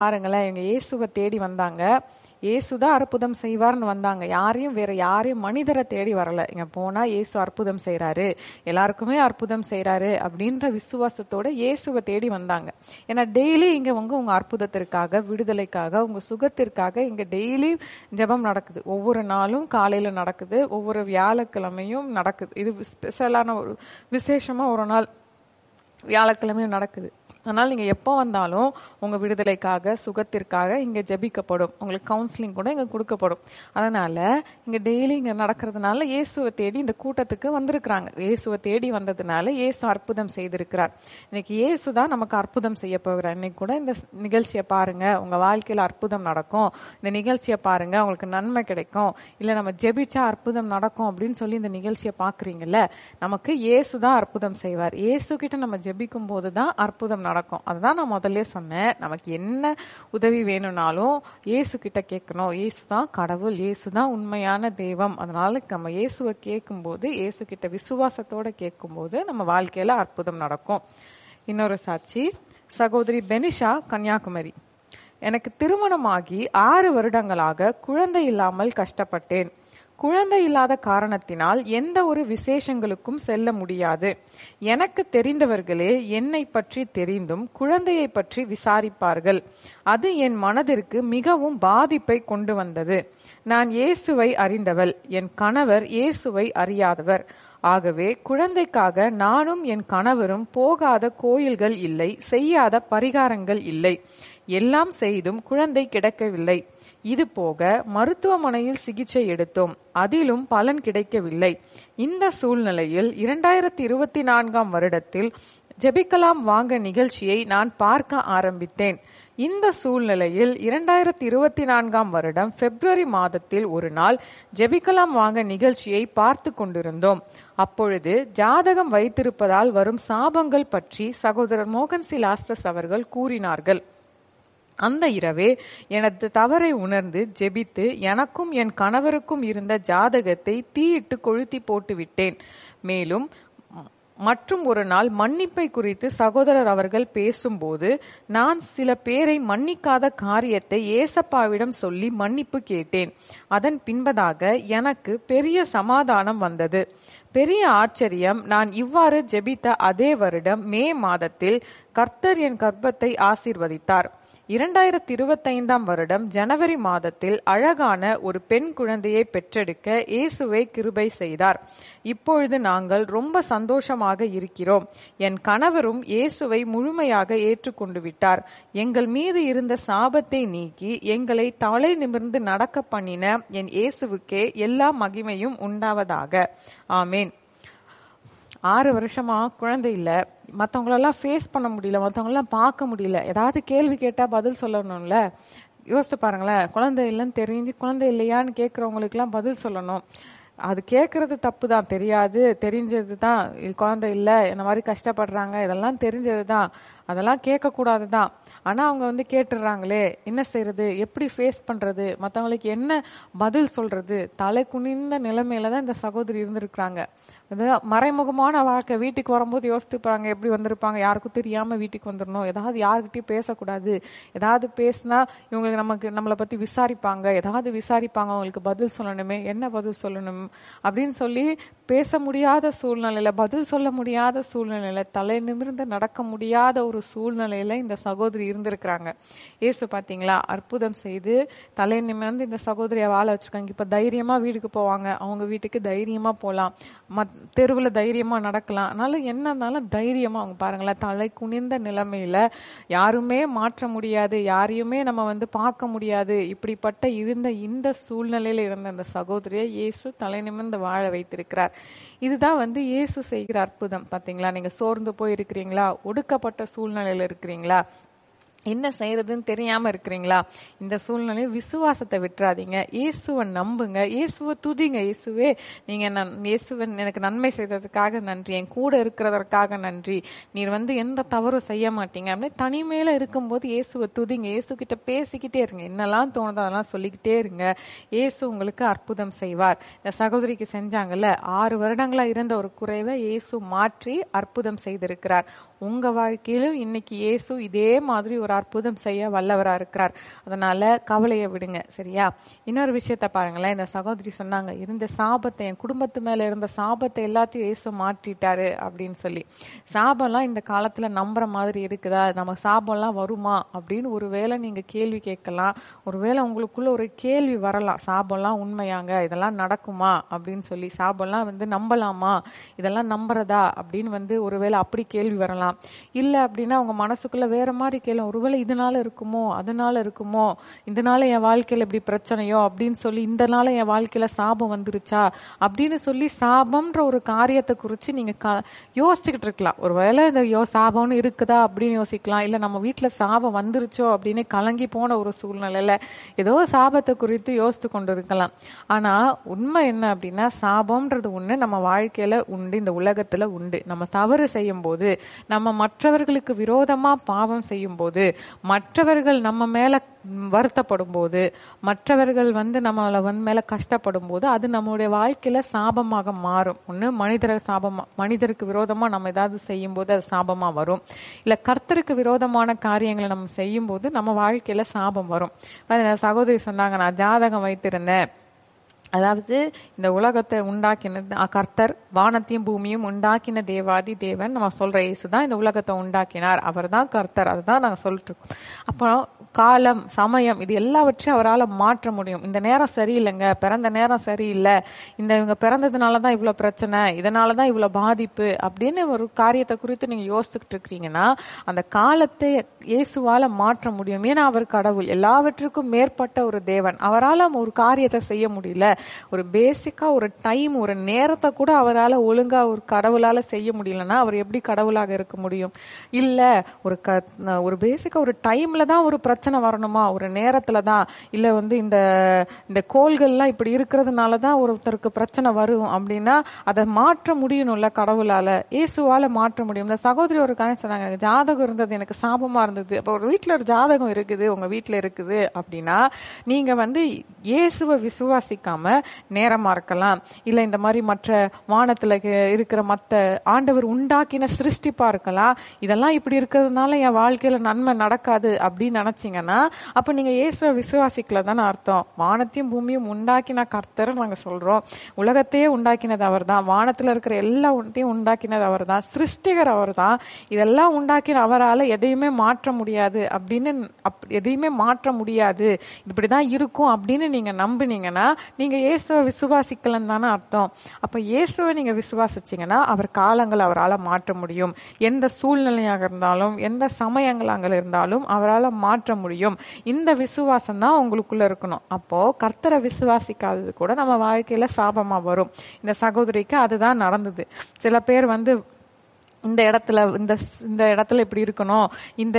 பாருங்களேன், இவங்க இயேசுவை தேடி வந்தாங்க. இயேசுதான் அற்புதம் செய்வார்னு வந்தாங்க. வேற யாரையும் மனிதரை தேடி வரல. இங்க போனா இயேசு அற்புதம் செய்யறாரு, எல்லாருக்குமே அற்புதம் செய்யறாரு அப்படின்ற விசுவாசத்தோட இயேசுவை தேடி வந்தாங்க. ஏன்னா டெய்லி இங்க உங்க அற்புதத்திற்காக, விடுதலைக்காக, உங்க சுகத்திற்காக இங்க டெய்லி ஜெபம் நடக்குது. ஒவ்வொரு நாளும் காலையில நடக்குது, ஒவ்வொரு வியாழக்கிழமையும் நடக்குது. இது ஸ்பெஷலான ஒரு விசேஷமா ஒரு நாள் வியாழக்கிழமையும் நடக்குது. அதனால நீங்க எப்போ வந்தாலும் உங்க விடுதலைக்காக, சுகத்திற்காக இங்க ஜெபிக்கப்படும். உங்களுக்கு கவுன்சிலிங் கூட இங்க கொடுக்கப்படும். அதனால இங்க டெய்லி இங்க நடக்கிறதுனால இயேசுவை தேடி இந்த கூட்டத்துக்கு வந்திருக்கிறாங்க. இயேசுவை தேடி வந்ததுனால இயேசு அற்புதம் செய்திருக்கிறார். இன்னைக்கு இயேசு தான் நமக்கு அற்புதம் செய்ய போகிறார். இன்னைக்கு கூட இந்த நிகழ்ச்சியை பாருங்க, உங்க வாழ்க்கையில அற்புதம் நடக்கும். இந்த நிகழ்ச்சியை பாருங்க, உங்களுக்கு நன்மை கிடைக்கும். இல்ல நம்ம ஜெபிச்சா அற்புதம் நடக்கும் அப்படின்னு சொல்லி இந்த நிகழ்ச்சியை பாக்குறீங்கல்ல, நமக்கு இயேசு தான் அற்புதம் செய்வார். இயேசு கிட்ட நம்ம ஜெபிக்கும் போதுதான் அற்புதம் நடக்கும். அதுதான் நான் முதல்ல சொன்னேன். நமக்கு என்ன உதவி வேணும்னாலும் இயேசு கிட்ட கேட்கணும். இயேசு தான் கடவுள், இயேசு தான் உண்மையான தெய்வம். அதனால நம்ம இயேசுவை கேட்கும் போது, இயேசு கிட்ட விசுவாசத்தோட கேட்கும் போது நம்ம வாழ்க்கையில அற்புதம் நடக்கும். இன்னொரு சாட்சி, சகோதரி பெனிஷா, கன்னியாகுமரி. எனக்கு திருமணமாகி 6 வருடங்களாக குழந்தை இல்லாமல் கஷ்டப்பட்டேன். குழந்தை இல்லாத காரணத்தினால் எந்த ஒரு விசேஷங்களுக்கும் செல்ல முடியாது. எனக்கு தெரிந்தவர்களே என்னை பற்றி தெரிந்தும் குழந்தையை பற்றி விசாரிப்பார்கள். அது என் மனதிற்கு மிகவும் பாதிப்பை கொண்டு வந்தது. நான் இயேசுவை அறிந்தவள், என் கணவர் இயேசுவை அறியாதவர். ஆகவே குழந்தைக்காக நானும் என் கணவரும் போகாத கோயில்கள் இல்லை, செய்யாத பரிகாரங்கள் இல்லை. எல்லாம் செய்தும் குழந்தை கிடைக்கவில்லை. இது போக மருத்துவமனையில் சிகிச்சை எடுத்தோம், அதிலும் பலன் கிடைக்கவில்லை. இந்த சூழ்நிலையில் 2024 வருடத்தில் ஜெபிக்கலாம் வாங்க நிகழ்ச்சியை நான் பார்க்க ஆரம்பித்தேன். இந்த சூழ்நிலையில் 2024 வருடம் பிப்ரவரி மாதத்தில் ஒரு நாள் ஜெபிக்கலாம் வாங்க நிகழ்ச்சியை பார்த்து கொண்டிருந்தோம். அப்பொழுது ஜாதகம் வைத்திருப்பதால் வரும் சாபங்கள் பற்றி சகோதரர் மோகன் சி லாஸ்டஸ் அவர்கள் கூறினார்கள். அந்த இரவே எனது தவறை உணர்ந்து ஜெபித்து எனக்கும் என் கணவருக்கும் இருந்த ஜாதகத்தை தீயிட்டு கொளுத்தி போட்டு விட்டேன். மேலும் மற்றும் ஒரு நாள் மன்னிப்பை குறித்து சகோதரர் அவர்கள் பேசும்போது நான் சில பேரை மன்னிக்காத காரியத்தை ஏசப்பாவிடம் சொல்லி மன்னிப்பு கேட்டேன். அதன் பின்பதாக எனக்கு பெரிய சமாதானம் வந்தது. பெரிய ஆச்சரியம், நான் இவ்வாறு ஜெபித்த அதே வருடம் மே மாதத்தில் கர்த்தர் என் கர்ப்பத்தை ஆசீர்வதித்தார். 2025 வருடம் ஜனவரி மாதத்தில் அழகான ஒரு பெண் குழந்தையை பெற்றெடுக்க இயேசுவை கிருபை செய்தார். இப்பொழுது நாங்கள் ரொம்ப சந்தோஷமாக இருக்கிறோம். என் கணவரும் இயேசுவை முழுமையாக ஏற்றுக்கொண்டு விட்டார். எங்கள் மீது இருந்த சாபத்தை நீக்கி எங்களை தலை நிமிர்ந்து நடக்க பண்ணின என் இயேசுவுக்கே எல்லா மகிமையும் உண்டாவதாக. ஆமேன். 6 வருஷமா குழந்தை இல்ல, மற்றவங்களெல்லாம் ஃபேஸ் பண்ண முடியல, மற்றவங்களெல்லாம் பார்க்க முடியல. ஏதாவது கேள்வி கேட்டா பதில் சொல்லணும்ல. யோசித்து பாருங்களேன், குழந்தை இல்லைன்னு தெரிஞ்சு குழந்தை இல்லையான்னு கேட்கறவங்களுக்குலாம் பதில் சொல்லணும். அது கேட்கறது தப்பு தான், தெரியாது, தெரிஞ்சது தான். குழந்தை இல்லை, இந்த மாதிரி கஷ்டப்படுறாங்க, இதெல்லாம் தெரிஞ்சது தான், அதெல்லாம் கேட்கக்கூடாது தான். ஆனா அவங்க கேட்டுடுறாங்களே, என்ன செய்யறது, எப்படி ஃபேஸ் பண்றது, மற்றவங்களுக்கு என்ன பதில் சொல்றது, தலை குனிந்த நிலைமையில தான் இந்த சகோதரி இருந்திருக்கிறாங்க. மறைமுகமான வாழ்க்கை. வீட்டுக்கு வரும்போது யோசித்துப்பாங்க, எப்படி வந்திருப்பாங்க, யாருக்கும் தெரியாம வீட்டுக்கு வந்துடணும், ஏதாவது யாருக்கிட்டையும் பேசக்கூடாது, ஏதாவது பேசினா இவங்களுக்கு நம்மளை பத்தி விசாரிப்பாங்க, ஏதாவது விசாரிப்பாங்க, அவங்களுக்கு பதில் சொல்லணுமே, என்ன பதில் சொல்லணும் அப்படின்னு சொல்லி பேச முடியாத சூழ்நிலையில, பதில் சொல்ல முடியாத சூழ்நிலையில, தலை நிமிர்ந்து நடக்க முடியாத ஒரு சூழ்நிலையில இந்த சகோதரி இருந்திருக்கிறாங்க. இயேசு பாத்தீங்களா, அற்புதம் செய்து தலை நிமிர்ந்து இந்த சகோதரியை வாழ வச்சிருக்காங்க. இப்ப தைரியமா வீட்டுக்கு போவாங்க, அவங்க வீட்டுக்கு தைரியமா போலாம், தெருவுல தைரியமா நடக்கலாம். அதனால என்ன இருந்தாலும் தைரியமா அவங்க பாருங்களேன், தலை குனிந்த நிலைமையில, யாருமே மாற்ற முடியாது, யாரையுமே நம்ம பார்க்க முடியாது, இப்படிப்பட்ட இருந்த இந்த சூழ்நிலையில இருந்த அந்த சகோதரியை இயேசு தலை நிமிர்ந்து வாழ வைத்திருக்கிறார். இதுதான் இயேசு செய்கிற அற்புதம். பாத்தீங்களா, நீங்க சோர்ந்து போய் இருக்கிறீங்களா, ஒடுக்கப்பட்ட சூழ்நிலையில இருக்கிறீங்களா, என்ன செய்யறதுன்னு தெரியாம இருக்கிறீங்களா, இந்த சூழ்நிலையில் விசுவாசத்தை விட்டுறாதீங்க, இயேசுவை நம்புங்க, இயேசுவை துதிங்க. இயேசுவே, நீங்க இயேசுவன் எனக்கு நன்மை செய்ததுக்காக நன்றி, என் கூட இருக்கிறதற்காக நன்றி, நீர் எந்த தவறும் செய்ய மாட்டீங்க அப்படின்னு தனிமையில இருக்கும்போது இயேசுவை துதிங்க. இயேசு கிட்ட பேசிக்கிட்டே இருங்க, என்னெல்லாம் தோணுதோ அதெல்லாம் சொல்லிக்கிட்டே இருங்க. இயேசு உங்களுக்கு அற்புதம் செய்வார். இந்த சகோதரிக்கு செஞ்சாங்கல்ல, 6 வருடங்களா இருந்த ஒரு குறைவை இயேசு மாற்றி அற்புதம் செய்திருக்கிறார். உங்க வாழ்க்கையிலும் இன்னைக்கு இயேசு இதே மாதிரி ஒரு அவர் அற்புதம் செய்ய வல்லவரா இருக்கிறார். அதனால கவலையை விடுங்க, சரியா? இன்னொரு விஷயத்த பாருங்களேன். இந்த சகோதரி சொன்னாங்க, இருந்த சாபத்தை, என் குடும்பத்து மேல இருந்த சாபத்தை எல்லாத்தையும் இயேசு மாற்றிட்டாரு அப்படின்னு சொல்லி. சாபம்லாம் இந்த காலத்துல நம்புற மாதிரி இருக்குதா? நம்ம சாபம்லாம் வருமா அப்படின்னு ஒருவேளை நீங்க கேள்வி கேட்கலாம். ஒருவேளை உங்களுக்குள்ள ஒரு கேள்வி வரலாம், சாபம்லாம் உண்மையாங்க, இதெல்லாம் நடக்குமா அப்படின்னு சொல்லி. சாபம்லாம் நம்பலாமா, இதெல்லாம் நம்புறதா அப்படின்னு ஒருவேளை அப்படி கேள்வி வரலாம். இல்ல அப்படின்னா உங்க மனசுக்குள்ள வேற மாதிரி கேள்வி, ஒருவேளை இதனால இருக்குமோ, அதனால இருக்குமோ, இதனால என் வாழ்க்கையில இப்படி பிரச்சனையோ அப்படின்னு சொல்லி, இந்த நாள என் வாழ்க்கையில சாபம் வந்துருச்சா அப்படின்னு சொல்லி சாபம்ன்ற ஒரு காரியத்தை குறிச்சு நீங்க யோசிச்சுக்கிட்டு இருக்கலாம். ஒருவேளை இந்த சாபம்னு இருக்குதா அப்படின்னு யோசிக்கலாம். இல்ல நம்ம வீட்டுல சாபம் வந்துருச்சோ அப்படின்னு கலங்கி போன ஒரு சூழ்நிலையில ஏதோ சாபத்தை குறித்து யோசித்து கொண்டு இருக்கலாம். ஆனா உண்மை என்ன அப்படின்னா, சாபம்ன்றது ஒண்ணு நம்ம வாழ்க்கையில உண்டு, இந்த உலகத்துல உண்டு. நம்ம தவறு செய்யும் போது, நம்ம மற்றவர்களுக்கு விரோதமா பாவம் செய்யும் போது, மற்றவர்கள் நம்ம மேல வருத்தப்படும் போது, மற்றவர்கள் நம்மள மேல கஷ்டப்படும் போது, அது நம்மளுடைய வாழ்க்கையில சாபமாக மாறும். ஒண்ணு மனிதருக்கு விரோதமா நம்ம ஏதாவது செய்யும் போது அது சாபமா வரும். இல்ல கர்த்தருக்கு விரோதமான காரியங்களை நம்ம செய்யும் போது நம்ம வாழ்க்கையில சாபம் வரும். சகோதரி சொன்னாங்க, நான் ஜாதகம் வைத்திருந்தேன், அதாவது இந்த உலகத்தை உண்டாக்கின கர்த்தர், வானத்தையும் பூமியும் உண்டாக்கின தேவாதி தேவன், நம்ம சொல்ற இயேசுதான் இந்த உலகத்தை உண்டாக்கினார், அவர் தான் கர்த்தர், அதுதான் நாங்க சொல்லிட்டு இருக்கோம். அப்போ காலம், சமயம், இது எல்லாவற்றையும் அவரால் மாற்ற முடியும். இந்த நேரம் சரியில்லைங்க, பிறந்த நேரம் சரியில்லை, இவங்க பிறந்ததுனாலதான் இவ்வளவு பிரச்சனை, இதனாலதான் இவ்வளவு பாதிப்பு அப்படின்னு ஒரு காரியத்தை குறித்து நீங்க யோசிச்சுட்டு இருக்கிறீங்கன்னா, அந்த காலத்தை இயேசுவால மாற்ற முடியும். ஏன்னா அவர் கடவுள், எல்லாவற்றுக்கும் மேற்பட்ட ஒரு தேவன். அவரால் ஒரு காரியத்தை செய்ய முடியல, ஒரு பேசிக்கா ஒரு டைம், ஒரு நேரத்தை கூட அவரால் ஒழுங்கா ஒரு கடவுளால செய்ய முடியலன்னா அவர் எப்படி கடவுளாக இருக்க முடியும்? இல்ல ஒரு பேசிக்கா ஒரு டைம்ல தான் ஒரு பிரச்சனை வரணுமா, ஒரு நேரத்துல தான், இல்ல இந்த கோள்கள்லாம் இப்படி இருக்கிறதுனாலதான் ஒருத்தருக்கு பிரச்சனை வரும் அப்படின்னா அதை மாற்ற முடியணும்ல கடவுளால. இயேசுவால மாற்ற முடியும். இந்த சகோதரி ஒரு காரணம் சொன்னாங்க, ஜாதகம் இருந்தது எனக்கு சாபமா இருந்தது. அப்ப ஒரு வீட்டுல ஒரு ஜாதகம் இருக்குது, உங்க வீட்டுல இருக்குது அப்படின்னா நீங்க இயேசுவை விசுவாசிக்காம நேரமா இருக்கலாம், இல்ல இந்த மாதிரி மற்ற வானத்துல இருக்கிற மத்த ஆண்டவர் உண்டாக்கின சிருஷ்டிப்பா இருக்கலாம். இதெல்லாம் இப்படி இருக்கிறதுனால என் வாழ்க்கையில நன்மை நடக்காது அப்படின்னு நினைச்சீங்கன்னா அப்ப நீங்க இயேசுவை விசுவாசிக்கல தானே அர்த்தம். வானத்தையும் பூமியும் உண்டாக்கின கர்த்தர் நாங்க சொல்றோம், உலகத்தையே உண்டாக்கினது அவர் தான், வானத்துல இருக்கிற எல்லா உலகத்தையும் உண்டாக்கினது அவர் தான், சிருஷ்டிகர் அவர் தான். இதெல்லாம் உண்டாக்கின அவரால் எதையுமே மாற்ற முடியாது அப்படின்னு, எதையுமே மாற்ற முடியாது, இப்படிதான் இருக்கும் அப்படின்னு நீங்க நம்புனீங்கன்னா நீங்க இயேசுவை விசுவாசிக்கலன்னு தானே அர்த்தம். அப்ப இயேசுவை நீங்க விசுவாசிச்சீங்கன்னா அவர் காலங்கள் அவரால் மாற்ற முடியும். எந்த சூழ்நிலையாக இருந்தாலும், எந்த சமயங்களாக இருந்தாலும் அவரால் மாற்ற முடியும். இந்த விசுவாசம் தான் உங்களுக்குள்ள இருக்கணும். அப்போ கர்த்தரை விசுவாசிக்காதது கூட நம்ம வாழ்க்கையில சாபமா வரும். இந்த சகோதரிக்கு அதுதான் நடந்தது. சில பேர் இந்த இடத்துல இப்படி இருக்கணும், இந்த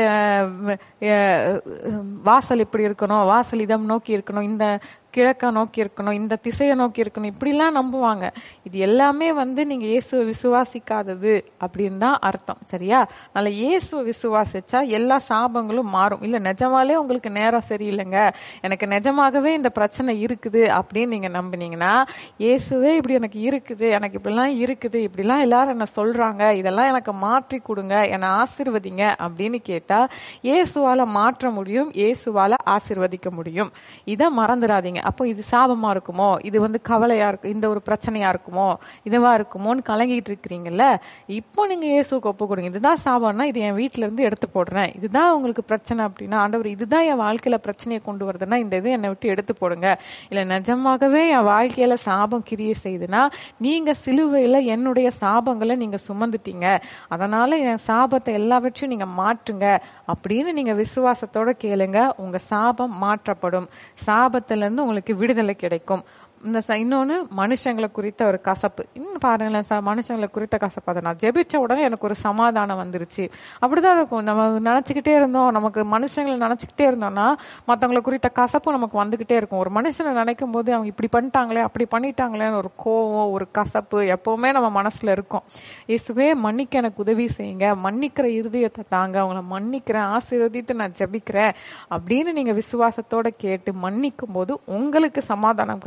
வாசல் இப்படி இருக்கணும், வாசல் இதம் நோக்கி இருக்கணும், இந்த கிழக்கா நோக்கி இருக்கணும், இந்த திசையை நோக்கி இருக்கணும், இப்படிலாம் நம்புவாங்க. இது எல்லாமே நீங்க இயேசுவை விசுவாசிக்காதது அப்படின்னு தான் அர்த்தம், சரியா? அதனால இயேசுவை விசுவாசிச்சா எல்லா சாபங்களும் மாறும். இல்ல நிஜமாலே உங்களுக்கு நேரம் சரியில்லைங்க, எனக்கு நிஜமாகவே இந்த பிரச்சனை இருக்குது அப்படின்னு நீங்க நம்பினீங்கன்னா, இயேசுவே இப்படி எனக்கு இருக்குது, எனக்கு இப்படிலாம் இருக்குது, இப்படிலாம் எல்லாரும் என்ன சொல்றாங்க, இதெல்லாம் எனக்கு மாற்றி கொடுங்க, என்னை ஆசீர்வதிங்க அப்படின்னு கேட்டா இயேசுவால மாற்ற முடியும், இயேசுவால ஆசீர்வதிக்க முடியும். இதை மறந்துடாதீங்க. அப்போ இது சாபமா இருக்குமோ, இது கவலையா இருக்கும், இந்த ஒரு பிரச்சனையா இருக்குமோ, இதுவா இருக்குமோன்னு கலங்கிட்டு இருக்கிறீங்கல்ல, இப்போ நீங்க இயேசுக்கு ஒப்பு கொடுங்க. இதுதான் சாபம்னா இது என் வீட்டுல இருந்து எடுத்து போடுறேன், இதுதான் உங்களுக்கு பிரச்சனை அப்படின்னா, ஆண்டவர் இதுதான் என் வாழ்க்கையில பிரச்சனையை கொண்டு வருதுன்னா இந்த இது என்னை விட்டு எடுத்து போடுங்க. இல்ல நிஜமாகவே என் வாழ்க்கையில சாபம் கிரியை செய்யுதுன்னா, நீங்க சிலுவையில என்னுடைய சாபங்களை நீங்க சுமந்துட்டீங்க, அதனால என் சாபத்தை எல்லாவற்றையும் நீங்க மாற்றுங்க அப்படின்னு நீங்க விசுவாசத்தோட கேளுங்க. உங்க சாபம் மாற்றப்படும், சாபத்துல இருந்து உங்களுக்கு விடுதலை கிடைக்கும். இன்னொன்னு மனுஷங்களை குறித்த ஒரு கசப்பு. இன்னும் பாருங்களேன், மனுஷங்களை குறித்த கசப்பு, அதை நான் ஜெபிச்ச உடனே எனக்கு ஒரு சமாதானம் வந்துருச்சு. அப்படிதான் இருக்கும். நம்ம நினைச்சுக்கிட்டே இருந்தோம், நமக்கு மனுஷங்களை நினைச்சுக்கிட்டே இருந்தோம்னா மற்றவங்களை குறித்த கசப்பு நமக்கு வந்துகிட்டே இருக்கும். ஒரு மனுஷனை நினைக்கும் போது அவங்க இப்படி பண்ணிட்டாங்களே, அப்படி பண்ணிட்டாங்களேன்னு ஒரு கோவம், ஒரு கசப்பு எப்பவுமே நம்ம மனசுல இருக்கும். இயேசுவே மன்னிக்க எனக்கு உதவி செய்யுங்க, மன்னிக்கிற இருதயத்தை தாங்க, அவங்கள மன்னிக்கிறேன், ஆசீர்வதித்து நான் ஜெபிக்கிறேன் அப்படின்னு நீங்க விசுவாசத்தோட கேட்டு மன்னிக்கும் போது உங்களுக்கு சமாதானம் கிடைக்கும்.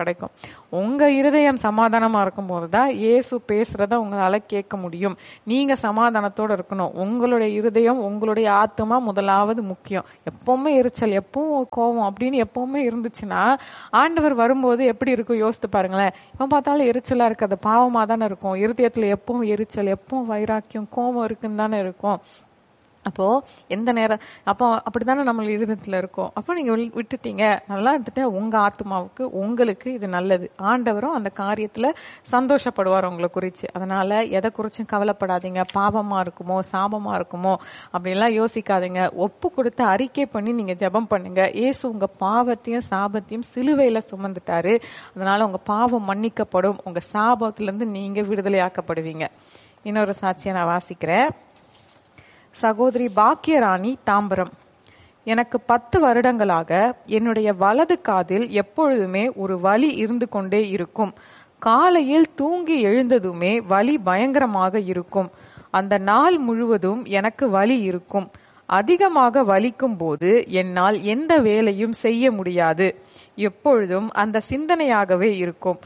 உங்க இருதயம் சமாதானமா இருக்கும் போதுதான் இயேசு பேசுறத உங்களால கேட்க முடியும். நீங்க சமாதானத்தோட இருக்கணும். உங்களுடைய இருதயம், உங்களுடைய ஆத்மா முதலாவது முக்கியம். எப்பவுமே எரிச்சல், எப்பவும் கோபம் அப்படின்னு எப்பவுமே இருந்துச்சுன்னா ஆண்டவர் வரும்போது எப்படி இருக்கும் யோசித்து பாருங்களேன். இப்ப பார்த்தாலும் எரிச்சலா இருக்காது, பாவமா தானே இருக்கும். இருதயத்துல எப்பவும் எரிச்சல், எப்பவும் வைராக்கியம், கோபம் இருக்குன்னு தானே இருக்கும். அப்போ எந்த நேரம் அப்போ அப்படித்தானே நம்ம இருதயத்துல இருக்கும். அப்போ நீங்க விட்டுட்டீங்க, நல்லா இருந்துட்டு உங்க ஆத்மாவுக்கு உங்களுக்கு இது நல்லது. ஆண்டவரும் அந்த காரியத்துல சந்தோஷப்படுவார் உங்களை குறிச்சு. அதனால எதை குறிச்சும் கவலைப்படாதீங்க. பாவமா இருக்குமோ சாபமா இருக்குமோ அப்படிலாம் யோசிக்காதீங்க. ஒப்பு கொடுத்து அறிக்கை பண்ணி நீங்க ஜெபம் பண்ணுங்க. இயேசு உங்க பாவத்தையும் சாபத்தையும் சிலுவையில சுமந்துட்டாரு. அதனால உங்க பாவம் மன்னிக்கப்படும். உங்க சாபத்துல இருந்து நீங்க விடுதலையாக்கப்படுவீங்க. இன்னொரு சாட்சியை நான் வாசிக்கிறேன். சகோதரி பாக்கியராணி, தாம்பரம். எனக்கு 10 வருடங்களாக என்னுடைய வலது காதில் எப்பொழுதுமே ஒரு வலி இருந்து கொண்டே இருக்கும். காலையில் தூங்கி எழுந்ததுமே வலி பயங்கரமாக இருக்கும். அந்த நாள் முழுவதும் எனக்கு வலி இருக்கும். அதிகமாக வலிக்கும் போது என்னால் எந்த வேலையும் செய்ய முடியாது. எப்பொழுதும் அந்த சிந்தனையாகவே இருக்கும்.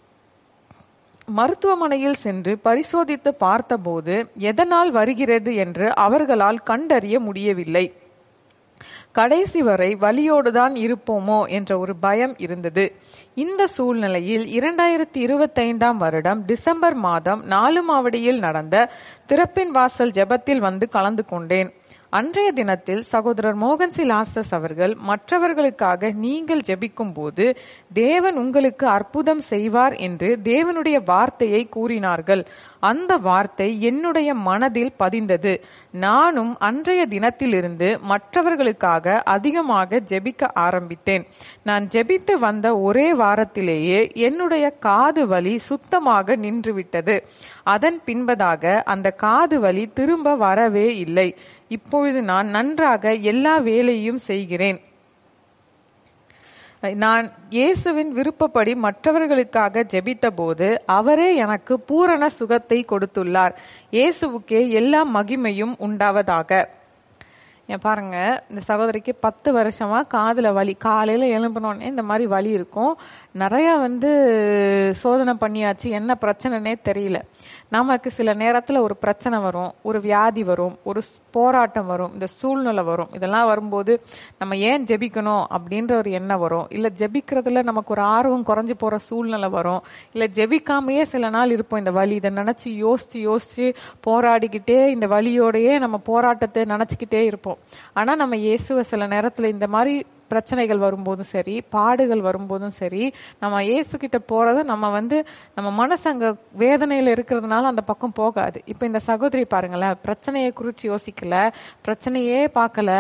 மருத்துவமனையில் சென்று பரிசோதித்து பார்த்தபோது எதனால் வருகிறது என்று அவர்களால் கண்டறிய முடியவில்லை. கடைசி வரை வலியோடுதான் இருப்போமோ என்ற ஒரு பயம் இருந்தது. இந்த சூழ்நிலையில் 2025 வருடம் டிசம்பர் மாதம் 4 மாவடியில் நடந்த திறப்பின் வாசல் ஜெபத்தில் வந்து கலந்து கொண்டேன். அன்றைய தினத்தில் சகோதரர் மோகன்சி லாஸ்டஸ் அவர்கள் மற்றவர்களுக்காக நீங்கள் ஜெபிக்கும் போது தேவன் உங்களுக்கு அற்புதம் செய்வார் என்று தேவனுடைய வார்த்தையை கூறினார்கள். அந்த வார்த்தை என்னுடைய மனதில் பதிந்தது. நானும் அன்றைய தினத்திலிருந்து மற்றவர்களுக்காக அதிகமாக ஜெபிக்க ஆரம்பித்தேன். நான் ஜெபித்து வந்த ஒரே வாரத்திலேயே என்னுடைய காது வலி சுத்தமாக நின்றுவிட்டது. அதன் பின்பதாக அந்த காது வலி திரும்ப வரவே இல்லை. இப்பொழுது நான் நன்றாக எல்லா வேலையும் செய்கிறேன். நான் இயேசுவின் விருப்பப்படி மற்றவர்களுக்காக ஜெபித்த போது அவரே எனக்கு பூரண சுகத்தை கொடுத்துள்ளார். இயேசுவுக்கே எல்லா மகிமையும் உண்டாவதாக. பாருங்க, இந்த சகோதரிக்கு 10 வருஷமா காதுல வலி, காலையில எழும்பினோடனே இந்த மாதிரி வலி இருக்கும். நிறைய சோதனை பண்ணியாச்சு, என்ன பிரச்சனைனே தெரியல. நமக்கு சில நேரத்துல ஒரு பிரச்சனை வரும், ஒரு வியாதி வரும், ஒரு போராட்டம் வரும், இந்த சூழ்நிலை வரும். இதெல்லாம் வரும்போது நம்ம ஏன் ஜெபிக்கணும் அப்படின்ற ஒரு எண்ணம் வரும். இல்ல ஜெபிக்கிறதுல நமக்கு ஒரு ஆர்வம் குறைஞ்சு போற சூழ்நிலை வரும். இல்ல ஜெபிக்காமையே சில நாள் இருப்போம். இந்த வலி இதை நினைச்சு யோசிச்சு போராடிக்கிட்டே இந்த வலியோடையே நம்ம போராட்டத்தை நினைச்சுக்கிட்டே இருப்போம். ஆனா நம்ம இயேசுவை சில நேரத்துல இந்த மாதிரி பிரச்சனைகள் வரும்போதும் சரி, பாடுகள் வரும்போதும் சரி, நம்ம இயேசு கிட்ட போறத நம்ம மனசு அங்க வேதனையில இருக்கிறதுனால அந்த பக்கம் போகாது. இப்ப இந்த சகோதரி பாருங்களேன், பிரச்சனையை குறிச்சு யோசிக்கல, பிரச்சனையே பார்க்கல,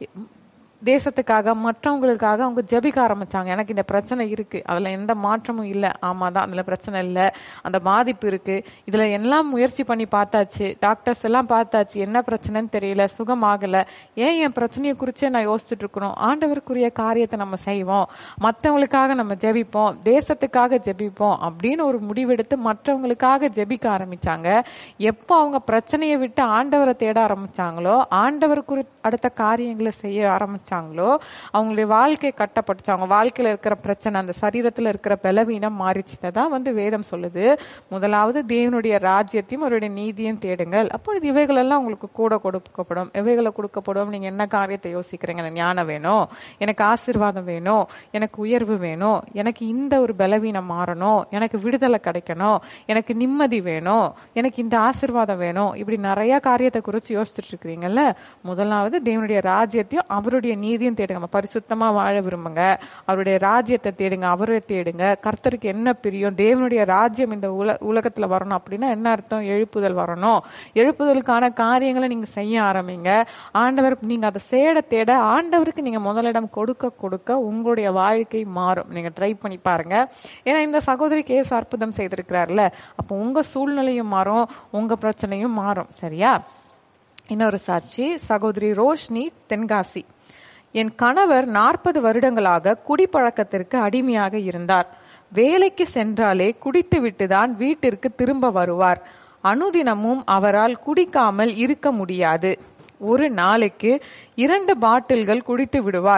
தேசத்துக்காக மற்றவங்களுக்காக அவங்க ஜெபிக்க ஆரம்பிச்சாங்க. எனக்கு இந்த பிரச்சனை இருக்கு, அதுல எந்த மாற்றமும் இல்லை. ஆமாதான், அதுல பிரச்சனை இல்லை, அந்த பாதிப்பு இருக்கு, இதுல எல்லாம் முயற்சி பண்ணி பார்த்தாச்சு, டாக்டர்ஸ் எல்லாம் பார்த்தாச்சு, என்ன பிரச்சனைன்னு தெரியல, சுகமாகல. ஏன் என் பிரச்சனையை குறிச்சே நான் யோசிச்சுட்டு இருக்கணும்? ஆண்டவருக்குரிய காரியத்தை நம்ம செய்வோம், மற்றவங்களுக்காக நம்ம ஜெபிப்போம், தேசத்துக்காக ஜெபிப்போம் அப்படின்னு ஒரு முடிவெடுத்து மற்றவங்களுக்காக ஜெபிக்க ஆரம்பிச்சாங்க. எப்போ அவங்க பிரச்சனையை விட்டு ஆண்டவரை தேட ஆரம்பிச்சாங்களோ, ஆண்டவருக்கு அடுத்த காரியங்களை செய்ய ஆரம்பிச்சாங்களோ, அவங்களுடைய வாழ்க்கை கட்டப்பட்டுச்சு. அவங்க வாழ்க்கையில இருக்கிற பிரச்சனை, அந்த சரீரத்துல இருக்கிற பலவீனம் மாறிச்சுதான் வேதம் சொல்லுது. முதலாவது தேவனுடைய ராஜ்யத்தையும் அவருடைய நீதியும் தேடுங்கள், அப்பொழுது இவைகளெல்லாம் உங்களுக்கு கூட கொடுக்கப்படும். எவைகளை கொடுக்கப்படும்? நீங்க என்ன காரியத்தை யோசிக்கிறீங்க? எனக்கு ஞானம் வேணும், எனக்கு ஆசீர்வாதம் வேணும், எனக்கு உயர்வு வேணும், எனக்கு இந்த ஒரு பலவீனம் மாறணும், எனக்கு விடுதலை கிடைக்கணும், எனக்கு நிம்மதி வேணும், எனக்கு இந்த ஆசீர்வாதம் வேணும். இப்படி நிறைய காரியத்தை குறிச்சு யோசிச்சுட்டு இருக்கிறீங்கல்ல. முதலாவது தேவனுடைய ராஜ்யத்தையும் அவருடைய நீதியும் தேடுங்க. நம்ம பரிசுத்தமா வாழ விரும்புங்க, அவருடைய ராஜ்யத்தை தேடுங்க, அவரை தேடுங்க. கர்த்தருக்கு என்ன பிரியம்? தேவனுடைய ராஜ்யம் இந்த உலகத்துல வரணும் அப்படின்னா என்ன அர்த்தம்? எழுப்புதல் வரணும். எழுப்புதலுக்கான காரியங்களை நீங்க செய்ய ஆரம்பிங்க. ஆண்டவர் நீங்க அதை தேட ஆண்டவருக்கு நீங்க முதலிடம் கொடுக்க உங்களுடைய வாழ்க்கை மாறும். நீங்க ட்ரை பண்ணி பாருங்க. ஏன்னா இந்த சகோதரிக்கு இயேசு அற்புதம் செய்திருக்கிறார்ல, அப்போ உங்க சூழ்நிலையும் மாறும், உங்க பிரச்சனையும் மாறும். சரியா? இன்னொரு சாட்சி, சகோதரி ரோஷினி, தென்காசி. என் கணவர் 40 வருடங்களாக குடிப்பழக்கத்திற்கு அடிமையாக இருந்தார். வேலைக்கு சென்றாலே குடித்து விட்டுதான் வீட்டிற்கு திரும்ப வருவார். அனுதினமும் அவரால் குடிக்காமல் இருக்க முடியாது. ஒரு நாளைக்கு 2 பாட்டில்கள் குடித்து விடுவார்.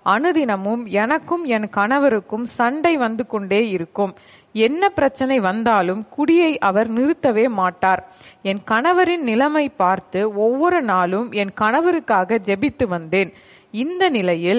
அனுதினமும் எனக்கும் என் கணவருக்கும் சண்டை வந்து கொண்டே இருக்கும். என்ன பிரச்சனை வந்தாலும் குடியை அவர் நிறுத்தவே மாட்டார். என் கணவரின் நிலைமை பார்த்து ஒவ்வொரு நாளும் என் கணவருக்காக ஜெபித்து வந்தேன். இந்த நிலையில்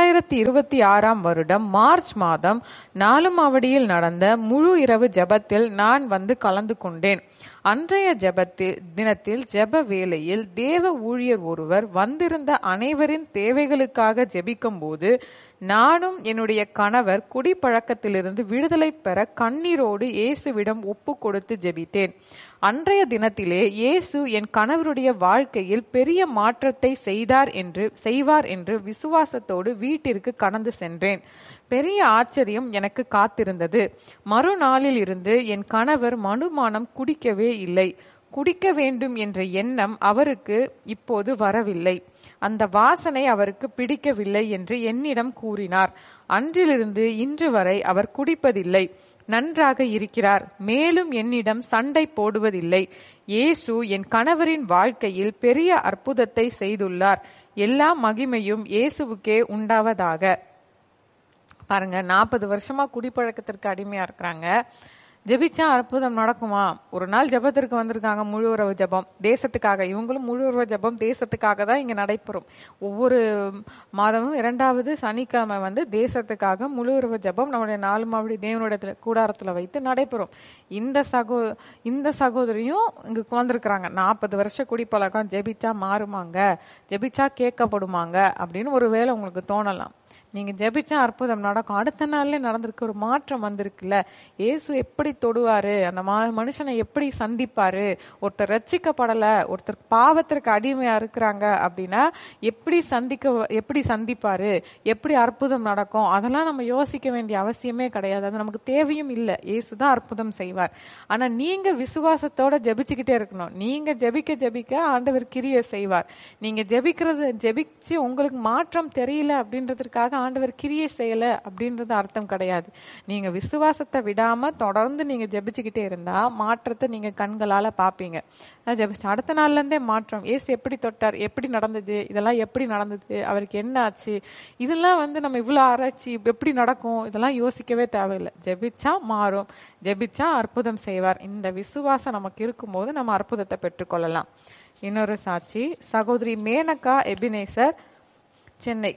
2026 வருடம் மார்ச் மாதம் 4 மாவடியில் நடந்த முழு இரவு ஜெபத்தில் நான் வந்து கலந்து கொண்டேன். அன்றைய தினத்தில் ஜெப வேளையில் தேவ ஊழியர் ஒருவர் வந்திருந்த அனைவரின் தேவைகளுக்காக ஜெபிக்கும் போது நானும் என்னுடைய கணவர் குடிப்பழக்கத்திலிருந்து விடுதலை பெற கண்ணீரோடு இயேசுவிடம் ஒப்பு கொடுத்து ஜெபித்தேன். அன்றைய தினத்திலே இயேசு என் கணவருடைய வாழ்க்கையில் பெரிய மாற்றத்தை செய்வார் என்று விசுவாசத்தோடு வீட்டிற்கு கடந்து சென்றேன். பெரிய ஆச்சரியம் எனக்கு காத்திருந்தது. மறுநாளில் இருந்து என் கணவர் மதுபானம் குடிக்கவே இல்லை. குடிக்க வேண்டும் என்ற எண்ணம் அவருக்கு இப்போது வரவில்லை. அந்த வாசனை அவருக்கு பிடிக்கவில்லை என்று என்னிடம் கூறினார். அன்றிலிருந்து இன்று வரை அவர் குடிப்பதில்லை. நன்றாக இருக்கிறார். மேலும் என்னிடம் சண்டை போடுவதில்லை. இயேசு என் கணவரின் வாழ்க்கையில் பெரிய அற்புதத்தை செய்துள்ளார். எல்லா மகிமையும் இயேசுவுக்கே உண்டாவதாக. பாருங்க, 40 வருஷமா குடிப்பழக்கத்திற்கு அடிமையா இருக்கிறாங்க. ஜெபிச்சா அற்புதம் நடக்குமா? ஒரு நாள் ஜெபத்திற்கு வந்திருக்காங்க, முழு உறவு ஜெபம் தேசத்துக்காக. இவங்களும் முழு உறவு ஜெபம் தேசத்துக்காக தான் இங்க நடைபெறும். ஒவ்வொரு மாதமும் 2வது சனிக்கிழமை வந்து தேசத்துக்காக முழு உறவு ஜெபம் நம்முடைய 4 மாவடி தேவனுடைய கூடாரத்துல வைத்து நடைபெறும். இந்த சகோதரியும் இங்க வந்திருக்கிறாங்க. 40 வருஷ குடிப்பழக்கம், ஜெபிச்சா மாறுமாங்க, ஜெபிச்சா கேட்கப்படுமாங்க அப்படின்னு ஒரு வேளை உங்களுக்கு தோணலாம். நீங்க ஜெபிச்சா அற்புதம் நடக்கும். அடுத்த நாள்ல நடந்திருக்கு, ஒரு மாற்றம் வந்திருக்குல்ல. இயேசு எப்படி தொடுவாரு, அந்த மனுஷனை எப்படி சந்திப்பாரு, ஒருத்தர் ரட்சிக்கப்படல, ஒருத்தர் பாவத்திற்கு அடிமையா இருக்கிறாங்க அப்படின்னா எப்படி சந்திப்பாரு, எப்படி அற்புதம் நடக்கும், அதெல்லாம் நம்ம யோசிக்க வேண்டிய அவசியமே கிடையாது. அது நமக்கு தேவையும் இல்லை. இயேசுதான் அற்புதம் செய்வார். ஆனா நீங்க விசுவாசத்தோட ஜெபிச்சுக்கிட்டே இருக்கணும். நீங்க ஜெபிக்க ஆண்டவர் கிரியை செய்வார். நீங்க ஜெபிச்சு உங்களுக்கு மாற்றம் தெரியல அப்படின்றதுக்காக ஆண்டவர் கிரியை செய்யல அப்படின்றது அர்த்தம் கிடையாது. நீங்க விசுவாசத்தை விடாம தொடர்ந்து நீங்க ஜெபிச்சுக்கிட்டே இருந்தா மாற்றத்தை நீங்க கண்களால பாப்பீங்க. அடுத்த நாள்ல இருந்தே மாற்றம். இயேசு எப்படி தொட்டார், எப்படி நடந்தது, இதெல்லாம் எப்படி நடந்தது, அவருக்கு என்ன ஆச்சு, இதெல்லாம் வந்து நம்ம இவ்வளவு ஆராய்ச்சி எப்படி நடக்கும் இதெல்லாம் யோசிக்கவே தேவையில்லை. ஜெபிச்சா மாறும், ஜெபிச்சா அற்புதம் செய்வார். இந்த விசுவாசம் நமக்கு இருக்கும்போது நம்ம அற்புதத்தை பெற்றுக்கொள்ளலாம். இன்னொரு சாட்சி, சகோதரி மேனகா எபினேசர், சென்னை.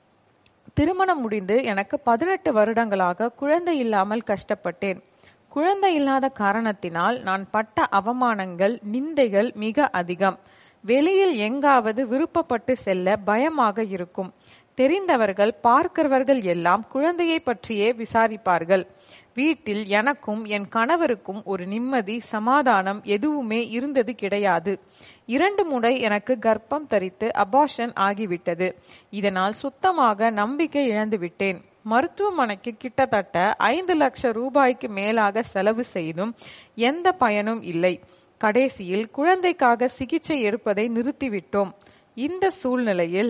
திருமணம் முடிந்து எனக்கு 18 வருடங்களாக குழந்தை இல்லாமல் கஷ்டப்பட்டேன். குழந்தை இல்லாத காரணத்தினால் நான் பட்ட அவமானங்கள், நிந்தைகள் மிக அதிகம். வெளியில் எங்காவது விருப்பப்பட்டு செல்ல பயமாக இருக்கும். தெரிந்தவர்கள், பார்க்கிறவர்கள் எல்லாம் குழந்தையை பற்றியே விசாரிப்பார்கள். வீட்டில் எனக்கும் என் கணவருக்கும் ஒரு நிம்மதி, சமாதானம் எதுவுமே இருந்தது கிடையாது. 2 முறை எனக்கு கர்ப்பம் தரித்து அபார்ஷன் ஆகிவிட்டது. இதனால் சுத்தமாக நம்பிக்கை இழந்து விட்டேன். மருத்துவமனைக்கு கிட்டத்தட்ட 5 லட்சம் ரூபாய்க்கு மேலாக செலவு செய்தும் எந்த பயனும் இல்லை. கடைசியில் குழந்தைக்காக சிகிச்சை எடுப்பதை நிறுத்திவிட்டோம். இந்த சூழ்நிலையில்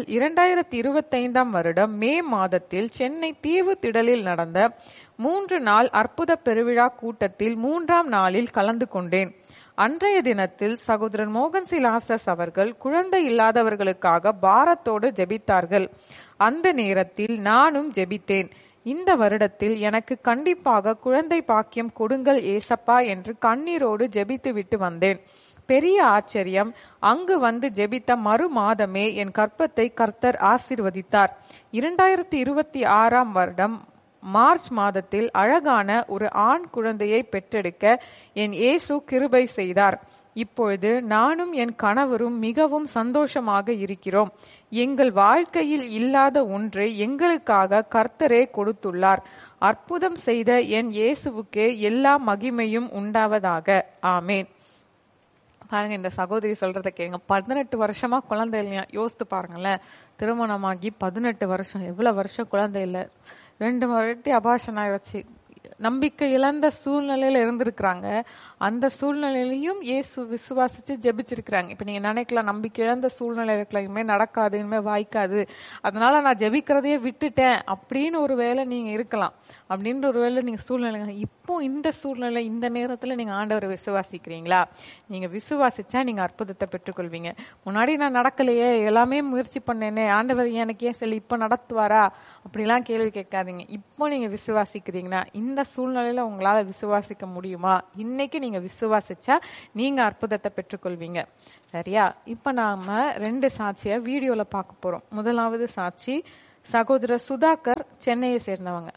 2025 வருடம் மே மாதத்தில் சென்னை தீவு திடலில் நடந்த 3 நாள் அற்புத பெருவிழா கூட்டத்தில் 3ஆம் நாளில் கலந்து கொண்டேன். அன்றைய தினத்தில் சகோதரன் மோகன் சிலாஸ்டஸ் அவர்கள் குழந்தை இல்லாதவர்களுக்காக பாரத்தோடு ஜெபித்தார்கள். அந்த நேரத்தில் நானும் ஜெபித்தேன். இந்த வருடத்தில் எனக்கு கண்டிப்பாக குழந்தை பாக்கியம் கொடுங்கள் ஏசப்பா என்று கண்ணீரோடு ஜெபித்து விட்டு வந்தேன். பெரிய ஆச்சரியம், அங்கு வந்து ஜெபித்த மறு மாதமே என் கர்ப்பத்தை கர்த்தர் ஆசீர்வதித்தார். 2026 வருடம் மார்ச் மாதத்தில் அழகான ஒரு ஆண் குழந்தையை பெற்றெடுக்க என் இயேசு கிருபை செய்தார். இப்பொழுது நானும் என் கணவரும் மிகவும் சந்தோஷமாக இருக்கிறோம். எங்கள் வாழ்க்கையில் இல்லாத ஒன்றை எங்களுக்காக கர்த்தரே கொடுத்துள்ளார். அற்புதம் செய்த என் இயேசுவுக்கே எல்லா மகிமையும் உண்டாவதாக. ஆமேன். பாருங்க, இந்த சகோதரி சொல்றத கேங்க. 18 வருஷமா குழந்தை இல்லையா? யோசித்து பாருங்களேன். திருமணமாகி 18 வருஷம், எவ்வளவு வருஷம் குழந்தை இல்லை. 2 வாட்டி அபார்ஷன் ஆயிடுச்சு. நம்பிக்கை இழந்த சூழ்நிலையில இருந்திருக்கிறாங்க. அந்த சூழ்நிலையிலையும் இயேசு விசுவாசிச்சு ஜெபிச்சிருக்கிறாங்க. இப்ப நீங்க நினைக்கலாம், நம்பிக்கை இழந்த சூழ்நிலை இருக்கலாம், இனிமே நடக்காது, இனிமே வாய்க்காது, அதனால நான் ஜெபிக்கிறதையே விட்டுட்டேன் அப்படின்னு ஒரு வேளை நீங்க இருக்கலாம். அப்படின்ற ஒரு வேளை நீங்க சூழ்நிலை, இப்போ இந்த சூழ்நிலை இந்த நேரத்துல நீங்க ஆண்டவரை விசுவாசிக்கிறீங்களா? நீங்க விசுவாசிச்சா நீங்க அற்புதத்தை பெற்றுக்கொள்வீங்க. முன்னாடி நான் நடக்கலையே, எல்லாமே முயற்சி பண்ணேனே, ஆண்டவர் எனக்கு ஏன் சொல்லி இப்ப நடத்துவாரா அப்படிலாம் கேள்வி கேட்காதீங்க. இப்போ நீங்க விசுவாசிக்கிறீங்கன்னா இந்த சூழ்நிலையில உங்களால விசுவாசிக்க முடியுமா? இன்னைக்கு நீங்க விசுவாசிச்சா நீங்க அற்புதத்தை பெற்றுக்கொள்வீங்க. சரியா? இப்ப நாம 2 சாட்சிய வீடியோல பார்க்க போறோம். முதலாவது சாட்சி சகோதரர் சுதாகர், சென்னையை சேர்ந்தவங்க.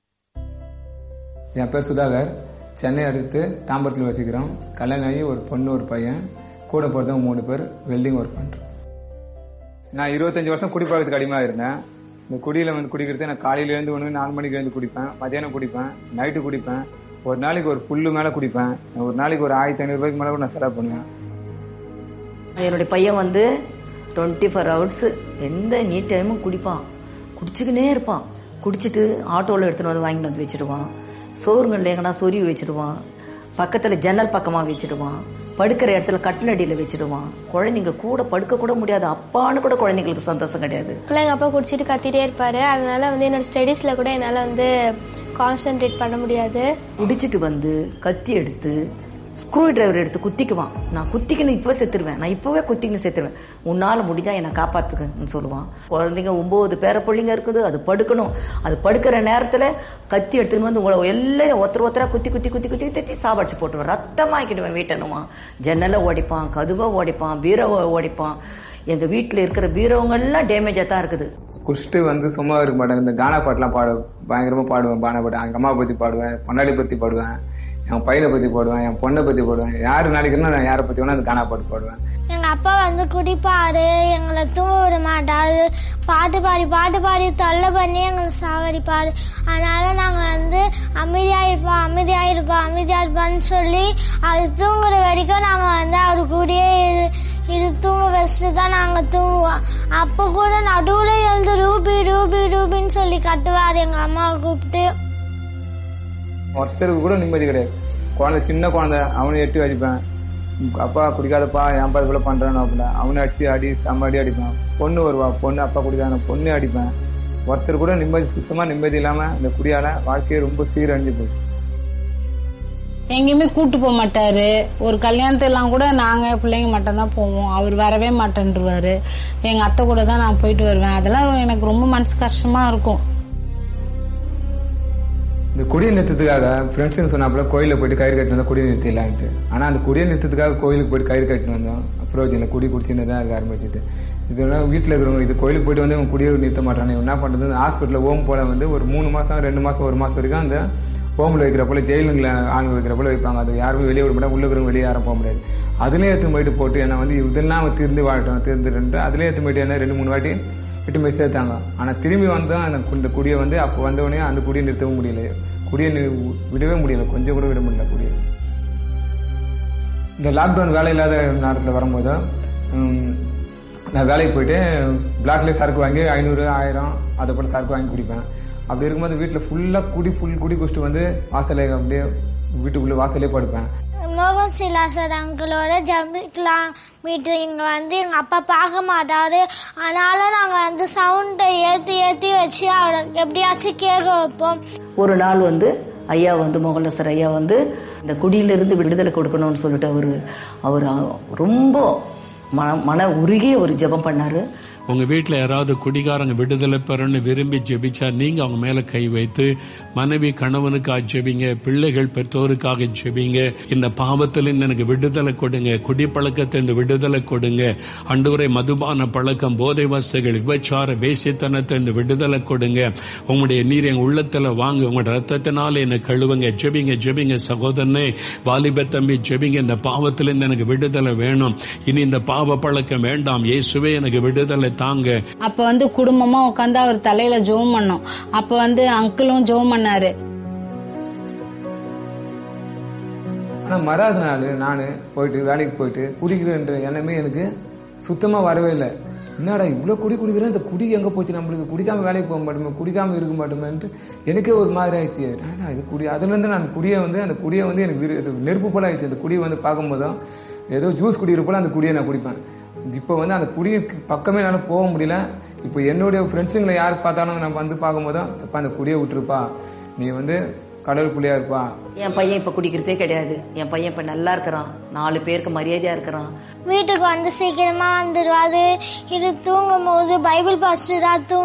என் பேர் சுதாகர், சென்னை அடுத்து தாம்பரத்தில் வசிக்கிறோம். கல்யாணம் ஆகி ஒரு பொண்ணு ஒரு பையன், கூட போகிறதும் 3 பேர், வெல்டிங் ஒர்க் பண்ணுறோம். நான் 25 வருஷம் குடிப்பழக்கத்துக்கு அடிமையாக இருந்தேன். இந்த குடியில் வந்து குடிக்கிறது, நான் காலையில எழுந்து 4 மணிக்கு எழுந்து குடிப்பேன், மத்தியானம் குடிப்பேன், நைட்டு குடிப்பேன், ஒரு நாளைக்கு ஒரு புல்லு மேலே குடிப்பேன், ஒரு நாளைக்கு ஒரு 1500 ரூபாய்க்கு மேலே கூட நான் செலவு பண்ணுவேன். என்னுடைய பையன் வந்து 24 hours எந்த நீ டைமும் குடிப்பான், குடிச்சுக்கினே இருப்பான். குடிச்சிட்டு ஆட்டோவில் எடுத்துன்னு வந்து வாங்கிட்டு வந்து வச்சிடுவான், சோறுங்கள் எங்கன்னா சொருவி வச்சிடுவான், பக்கத்தில் ஜன்னல் பக்கமாக வச்சிடுவான், படுக்கிற இடத்துல கட்டில் அடியில் வச்சிடுவான். குழந்தைங்க கூட படுக்க கூட முடியாது, அப்பான்னு கூட குழந்தைங்களுக்கு சந்தோஷம் கிடையாது. எங்க அப்பா குடிச்சிட்டு கத்திட்டே இருப்பாரு, அதனால வந்து என்னோட ஸ்டடீஸ்ல கூட என்னால வந்து கான்சென்ட்ரேட் பண்ண முடியாது. குடிச்சிட்டு வந்து கத்தி எடுத்து ஸ்க்ரூ டிரைவர் எடுத்து குத்திக்குவான். நான் குத்திக்கணும் இப்பவே செத்துருவேன், நான் இப்பவே குத்திக்கணும் செத்துருவேன், உன்னால முடிஞ்சா என்னை காப்பாத்துக்கன்னு சொல்லுவான். குழந்தைங்க 9 பேர பிள்ளைங்க இருக்குது, அது படுக்கணும். அது படுக்கிற நேரத்துல கத்தி எடுத்துன்னு வந்து உங்களை எல்லாம் ஒருத்தரா குத்தி குத்தி குத்தி குத்தி குத்தி சாப்பாடு போட்டுருவேன், ரத்தமாக்கிடுவேன். வீட்டனுமா ஜன்னலை ஓடிப்பான், கதுவை ஓடிப்பான், பீரோவை ஓடிப்பான். எங்க வீட்டுல இருக்கிற பீரோவங்கெல்லாம் டேமேஜா தான் இருக்குது. குடிச்சிட்டு வந்து சும்மா இருக்க மாட்டேன். இந்த கானா பாட்டுலாம் பயங்கரமா பாடுவேன். பானா பாட்டு எங்க அம்மா பத்தி பாடுவேன், பொன்னாடி பத்தி பாடுவேன், என் பையனை பத்தி பாடுவேன், என் பொண்ணை பத்தி பாடுவேன். யாரு நாளைக்குன்னா நான் யாரை பத்தி வேணா அந்த கானா பாட்டு பாடுவேன். எங்க அப்பா வந்து குடிப்பாரு, எங்களை தூங்க விட மாட்டாரு, பாட்டு பாடி தொல்லை பண்ணி எங்களை சாகடிப்பாரு. அதனால நாங்க வந்து அமைதியாயிருப்பான்னு சொல்லி அது தூங்குற வரைக்கும் நாங்க வந்து அவரு கூடயே இது தூங்க வச்சுட்டு தான் நாங்க தூங்குவோம். அப்ப கூட நடுவுல எழுந்து ரூபி ரூபி ரூபின்னு சொல்லி கட்டுவாரு எங்க அம்மாவை கூப்பிட்டு. ஒருத்தருக்கு கூட நிம்மதி கிடையாது. குழந்தை, சின்ன குழந்தை, அவனை எட்டி அடிப்பேன். அப்பா குடிக்காதப்பா, என் பா இவ்வளவு பண்றானோ அப்படின்னா அவனை அடி செம்மடி அடிப்பேன். பொண்ணு வருவா, பொண்ணு அப்பா குடிக்காத பொண்ணு அடிப்பேன். ஒருத்தர் கூட நிம்மதி, சுத்தமா நிம்மதி இல்லாம இந்த குடியால வாழ்க்கையை ரொம்ப சீரழிஞ்சு போகுது. எங்கேயுமே கூட்டு போக மாட்டாரு. ஒரு கல்யாணத்தெல்லாம் கூட நாங்க பிள்ளைங்க மட்டும் தான் போவோம், அவர் வரவே மாட்டேன்ருவாரு. எங்க அத்தை கூட தான் நான் போயிட்டு வருவேன். அதெல்லாம் எனக்கு ரொம்ப மனசு கஷ்டமா இருக்கும். இந்த குடியை நிறுத்தத்துக்காக ஃப்ரெண்ட்ஸுங்க சொன்னாப்புல கோயிலில் போயிட்டு கயிறு கட்டிட்டு வந்தோம், குடியை நிறுத்திடலான்ட்டு. ஆனால் அந்த குடியை நிறுத்தத்துக்காக கோயிலுக்கு போயிட்டு கயிறு கட்டிட்டு வந்தோம். அப்புறம் இல்லை, குடி குடிச்சுன்னு தான் இருக்க ஆரம்பிச்சிது. இதெல்லாம் வீட்டில் இருக்கிறவங்க இது கோயிலுக்கு போயிட்டு வந்து அவங்க குடியை நிறுத்த மாட்டாங்க. என்ன பண்ணுறது, ஹாஸ்பிட்டலில் ஓம் போல வந்து ஒரு 3 மாதம் 2 மாதம் 1 மாதம் வரைக்கும் அந்த ஹோமில் வைக்கிற போல, ஜெயிலுங்களை ஆண்கள் வைக்கிற போல வைப்பாங்க. அது யாருமே வெளியே விட மாட்டாங்க, உள்ள இருக்கிறவங்க வெளியே யாரும் போக முடியாது. அதுலேயே எடுத்து போயிட்டு போட்டு என்ன வந்து இதெல்லாம் திருந்து வாழட்டும் திருந்துட்டு அதுலேயே எடுத்து போயிட்டு என்ன 2-3 வாட்டி விட்டு போய் சேர்த்தாங்க. ஆனால் திரும்பி வந்தோம் இந்த குடியை வந்து அப்போ வந்தவொடனே அந்த குடியை நிறுத்தவும் முடியல, குடியை விடவே முடியல, கொஞ்சம் கூட விட முடியல குடியை. இந்த லாக்டவுன் வேலை இல்லாத நேரத்தில் வரும்போது நான் வேலைக்கு போயிட்டு பிளாக்லேயே சரக்கு வாங்கி 500 1000 அதை போல சரக்கு வாங்கி குடிப்பேன். அப்படி இருக்கும்போது வீட்டில் ஃபுல்லாக குடி குடிச்சிட்டு வந்து வாசலை அப்படியே வீட்டுக்குள்ளே வாசலே படுப்பேன். மோகன் சிலாசர் அங்கிளோட ஜம்பிக்கலாம் மீட்டிங் வந்து எங்க அப்பா பார்க்க மாட்டாரு. அதனால நாங்க வந்து சவுண்டை ஏத்தி வச்சு அவரை எப்படியாச்சும் கேட்க வைப்போம். ஒரு நாள் வந்து ஐயா வந்து மோகன்தாசர் ஐயா வந்து இந்த குடியிலிருந்து விடுதலை கொடுக்கணும்னு சொல்லிட்டு அவர் ரொம்ப மன உருகி ஒரு ஜெபம் பண்ணாரு. உங்க வீட்டுல யாராவது குடிகாரங்க விடுதலை பெறன்னு விரும்பி ஜெபிச்சா நீங்க அவங்க மேல கை வைத்து மனைவி கணவனுக்காக ஜெபிங்க, பிள்ளைகள் பெற்றோருக்காக ஜெபிங்க. இந்த பாவத்திலிருந்து எனக்கு விடுதலை கொடுங்க, குடிப்பழக்கத்திலிருந்து விடுதலை கொடுங்க ஆண்டவரே, மதுபான பழக்கம், போதை வசதிகள், விபச்சார வேசித்தனத்திலிருந்து விடுதலை கொடுங்க. உங்களுடைய நீர் எங்க உள்ளத்துல வாங்க, உங்களோட ரத்தத்தினால என்ன கழுவுங்க. ஜெபிங்க ஜெபிங்க சகோதரனே, வாலிப தம்பி ஜெபிங்க. இந்த பாவத்திலிருந்து எனக்கு விடுதலை வேணும், இனி இந்த பாவ பழக்கம் வேண்டாம், இயேசுவே எனக்கு விடுதலை தாங்க. அப்ப வந்து குடும்பமா உட்காந்து அவர் தலையில ஜெபம் பண்ணோம். அப்ப வந்து அங்கிளும் ஜெபம் பண்ணாரு. ஆனா மறாத நாள் நான் போயிட்டு வேலைக்கு போயிட்டு குடிக்கிறேன்ற எண்ணமே எனக்கு சுத்தமா வரவே இல்லை. என்னடா இவ்வளவு குடி குடிக்கிறேன், இந்த குடி எங்க போச்சு, நம்மளுக்கு குடிக்காம வேலைக்கு போக மாட்டோமே, குடிக்காம இருக்க மாட்டோமேன்ட்டு எனக்கே ஒரு மாதிரி ஆயிடுச்சு. இது குடி, அதுல இருந்து நான் குடியை வந்து அந்த குடியை வந்து எனக்கு நெருப்பு போல ஆயிடுச்சு. அந்த குடியை வந்து பார்க்கும்போதும் ஏதோ ஜூஸ் குடிக்கிற போல அந்த குடியை நான் குடிப்பேன். இப்போ வந்து அந்த குடி பக்கமே என்னால் போக முடியல. இப்போ என்னுடைய ஃப்ரெண்ட்ஸுங்களை யார் பார்த்தாலும் நான் வந்து பார்க்கும்போதும் இப்போ அந்த குடியை விட்டுருப்பா, நீ வந்து கடவுள் பிள்ளையா இருப்பா. என் பையன் இப்ப குடிக்கிறதே கிடையாது. என் பையன் இப்ப நல்லா இருக்கிறான், 4 பேருக்கு மரியாதையா இருக்கிறான். வீட்டுக்கு வந்து சீக்கிரமா வந்துடுவாரு. இது தூங்கும் போது பைபிள் படிச்சுதான்